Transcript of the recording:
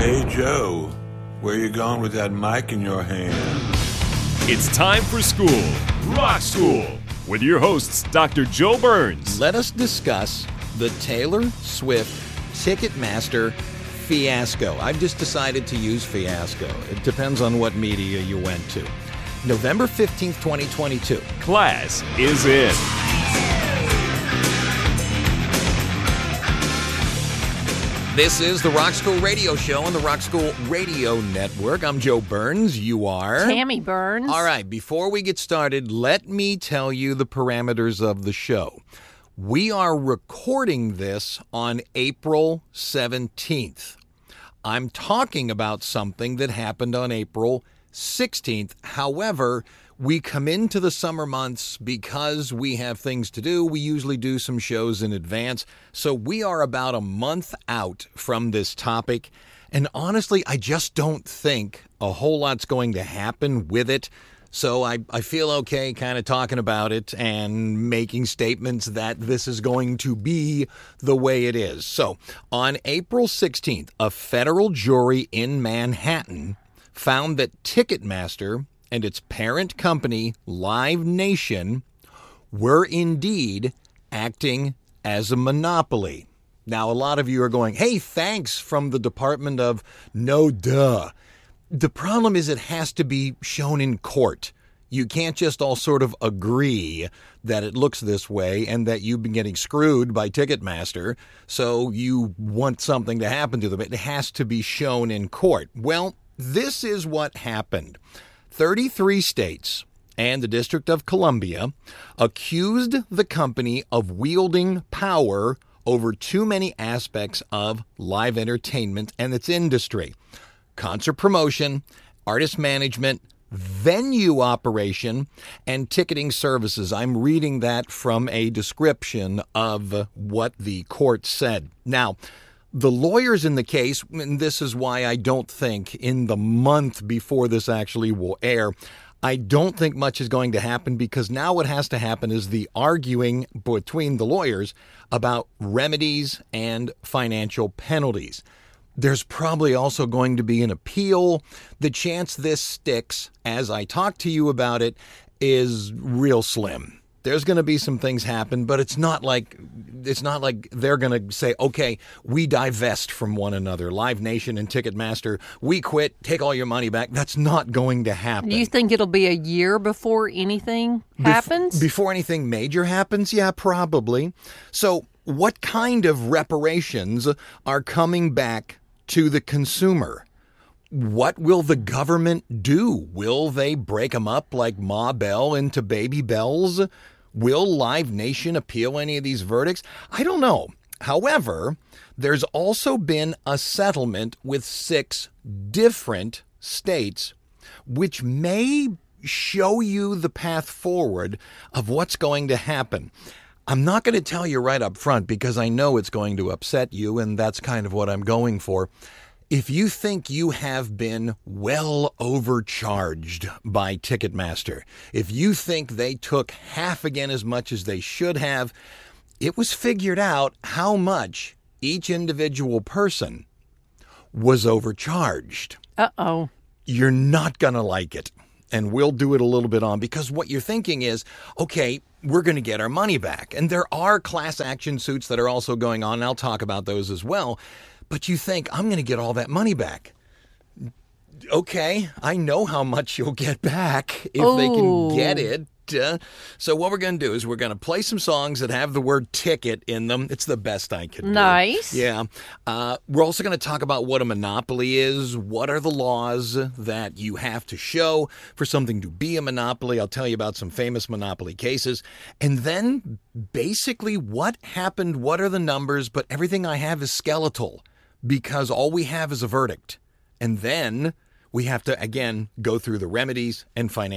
Hey, Joe, where you going with that mic in your hand? It's time for school, Rock School, with your hosts, Dr. Joe Burns. Let us discuss the Taylor Swift Ticketmaster fiasco. I've just decided to use fiasco. It depends on what media you went to. November 15th, 2022. Class is in. This is the Rock School Radio Show on the Rock School Radio Network. I'm Joe Burns. You are? Tammy Burns. All right, before we get started, let me tell you the parameters of the show. We are recording this on April 17th. I'm talking about something that happened on April 16th. However, we come into the summer months because we have things to do. We usually do some shows in advance. So we are about a month out from this topic. And honestly, I just don't think a whole lot's going to happen with it. So I feel okay kind of talking about it and making statements that this is going to be the way it is. So on April 16th, a federal jury in Manhattan found that Ticketmaster and its parent company, Live Nation, were indeed acting as a monopoly. Now, a lot of you are going, hey, thanks from the Department of No Duh. The problem is it has to be shown in court. You can't just all sort of agree that it looks this way and that you've been getting screwed by Ticketmaster, so you want something to happen to them. It has to be shown in court. Well, this is what happened. 33 states and the District of Columbia accused the company of wielding power over too many aspects of live entertainment and its industry. Concert promotion, artist management, venue operation, and ticketing services. I'm reading that from a description of what the court said. Now, the lawyers in the case, and this is why I don't think in the month before this actually will air, I don't think much is going to happen because now what has to happen is the arguing between the lawyers about remedies and financial penalties. There's probably also going to be an appeal. The chance this sticks, as I talk to you about it, is real slim. There's going to be some things happen, but it's not like they're going to say, okay, we divest from one another. Live Nation and Ticketmaster, we quit, take all your money back. That's not going to happen. Do you think it'll be a year before anything happens? Before anything major happens? Yeah, probably. So what kind of reparations are coming back to the consumer? What will the government do? Will they break them up like Ma Bell into Baby Bells? Will Live Nation appeal any of these verdicts? I don't know. However, there's also been a settlement with 6 different states, which may show you the path forward of what's going to happen. I'm not going to tell you right up front because I know it's going to upset you, and that's kind of what I'm going for. If you think you have been well overcharged by Ticketmaster, if you think they took half again as much as they should have, it was figured out how much each individual person was overcharged. Uh-oh. You're not going to like it. And we'll do it a little bit on because what you're thinking is, okay, we're going to get our money back. And there are class action suits that are also going on, and I'll talk about those as well. But you think, I'm going to get all that money back. Okay, I know how much you'll get back if they can get it. So what we're going to do is we're going to play some songs that have the word ticket in them. It's the best I can do. Nice. Yeah. We're also going to talk about what a monopoly is. What are the laws that you have to show for something to be a monopoly? I'll tell you about some famous monopoly cases. And then basically what happened, what are the numbers, but everything I have is skeletal because all we have is a verdict. And then we have to, again, go through the remedies and financial